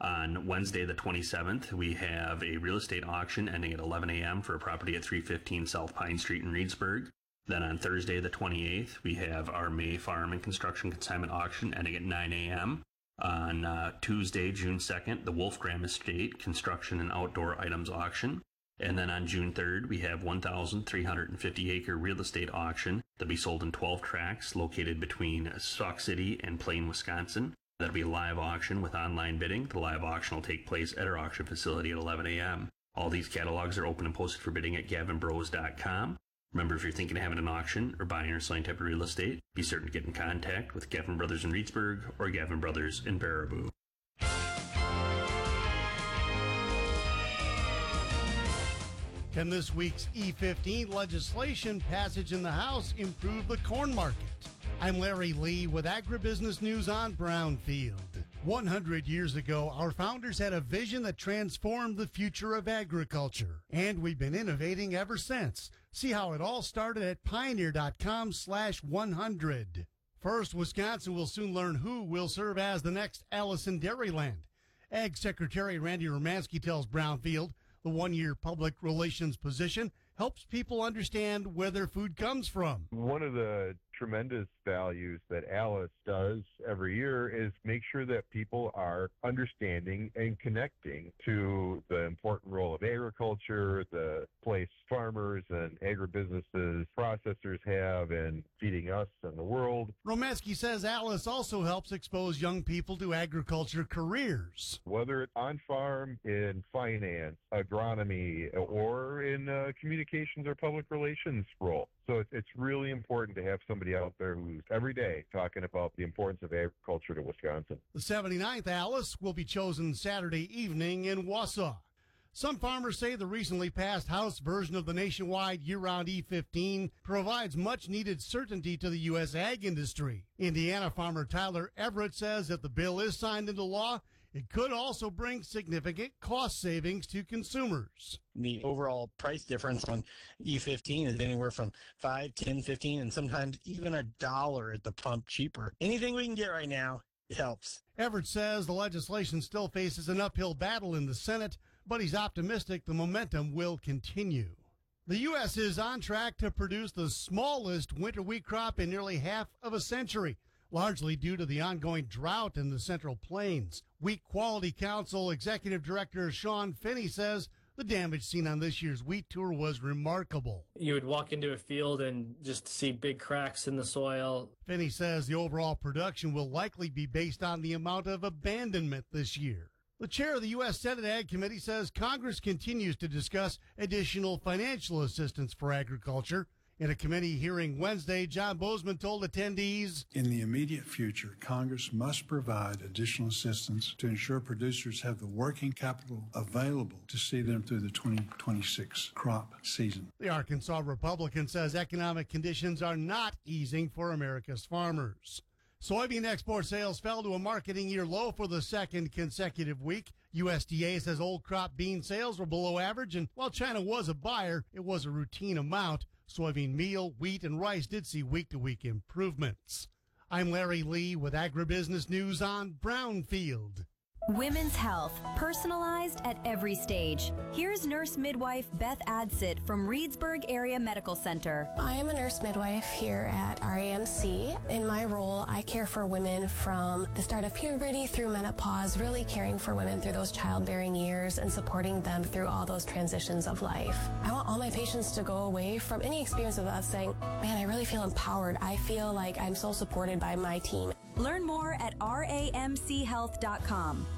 On Wednesday, the 27th, we have a real estate auction ending at 11 a.m. for a property at 315 South Pine Street in Reedsburg. Then on Thursday, the 28th, we have our May Farm and Construction Consignment auction ending at 9 a.m. On Tuesday, June 2nd, the Wolfgram Estate Construction and Outdoor Items auction. And then on June 3rd, we have 1,350-acre real estate auction that'll be sold in 12 tracts located between Sauk City and Plain, Wisconsin. That'll be a live auction with online bidding. The live auction will take place at our auction facility at 11 a.m. All these catalogs are open and posted for bidding at gavinbros.com. Remember, if you're thinking of having an auction or buying or selling type of real estate, be certain to get in contact with Gavin Brothers in Reedsburg or Gavin Brothers in Baraboo. Can this week's E15 legislation passage in the House improve the corn market? I'm Larry Lee with Agribusiness News on Brownfield. 100 years ago, our founders had a vision that transformed the future of agriculture, and we've been innovating ever since. See how it all started at pioneer.com/100. First, Wisconsin will soon learn who will serve as the next Allison Dairyland. Ag Secretary Randy Romansky tells Brownfield the one-year public relations position helps people understand where their food comes from. One of the tremendous values that Alice does every year is make sure that people are understanding and connecting to the important role of agriculture, the place farmers and agribusinesses, processors have in feeding us and the world. Romansky says Alice also helps expose young people to agriculture careers. Whether it's on farm, in finance, agronomy, or in communications or public relations role. So it's really important to have somebody out there who's every day talking about the importance of agriculture to Wisconsin. The 79th Alice will be chosen Saturday evening in Wausau. Some farmers say the recently passed House version of the nationwide year-round E15 provides much-needed certainty to the U.S. ag industry. Indiana farmer Tyler Everett says if the bill is signed into law, it could also bring significant cost savings to consumers. The overall price difference on E15 is anywhere from 5, 10, 15, and sometimes even $1 at the pump cheaper. Anything we can get right now, it helps. Everett says the legislation still faces an uphill battle in the Senate, but he's optimistic the momentum will continue. The U.S. is on track to produce the smallest winter wheat crop in nearly half of a century, largely due to the ongoing drought in the Central Plains. Wheat Quality Council Executive Director Sean Finney says the damage seen on this year's wheat tour was remarkable. You would walk into a field and just see big cracks in the soil. Finney says the overall production will likely be based on the amount of abandonment this year. The chair of the U.S. Senate Ag Committee says Congress continues to discuss additional financial assistance for agriculture. In a committee hearing Wednesday, John Bozeman told attendees, in the immediate future, Congress must provide additional assistance to ensure producers have the working capital available to see them through the 2026 crop season. The Arkansas Republican says economic conditions are not easing for America's farmers. Soybean export sales fell to a marketing year low for the second consecutive week. USDA says old crop bean sales were below average, and while China was a buyer, it was a routine amount. Soybean meal, wheat, and rice did see week-to-week improvements. I'm Larry Lee with Agribusiness News on Brownfield. Women's health, personalized at every stage. Here's nurse midwife Beth Adsit from Reedsburg Area Medical Center. I am a nurse midwife here at RAMC. In my role, I care for women from the start of puberty through menopause, really caring for women through those childbearing years and supporting them through all those transitions of life. I want all my patients to go away from any experience of us saying, man, I really feel empowered. I feel like I'm so supported by my team. Learn more at ramchealth.com.